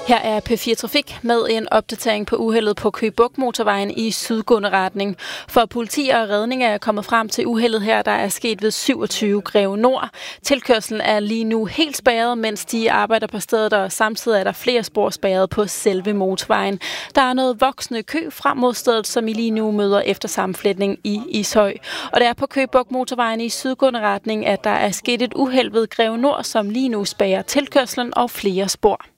Her er P4 Trafik med en opdatering på uheldet på Køge Bugt Motorvejen i sydgående retning. For politi og redning er kommet frem til uheldet her, der er sket ved 27 Greve Nord. Tilkørslen er lige nu helt spærret, mens de arbejder på stedet, og samtidig er der flere spor spærret på selve motorvejen. Der er noget voksende kø frem mod stedet, som I lige nu møder efter sammenflætning i Ishøj. Og det er på Køge Bugt Motorvejen i sydgående retning, at der er sket et uheld ved Greve Nord, som lige nu spærrer tilkørslen og flere spor.